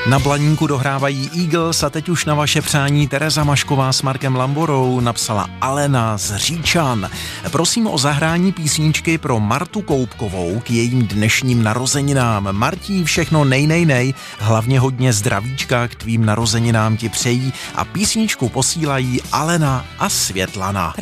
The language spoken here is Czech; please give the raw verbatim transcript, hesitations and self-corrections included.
Na Blaníku dohrávají Eagles a teď už na vaše přání Tereza Mašková s Markem Lamborou napsala Alena z Říčan. Prosím o zahrání písničky pro Martu Koupkovou k jejím dnešním narozeninám. Martí, všechno nej, nej, nej, hlavně hodně zdravíčka k tvým narozeninám ti přejí a písničku posílají Alena a Světlana.